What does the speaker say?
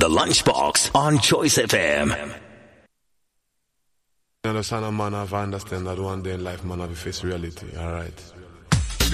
The Lunchbox on Choice FM. You understand, man, I understand that one day in life, man, I will face reality, alright?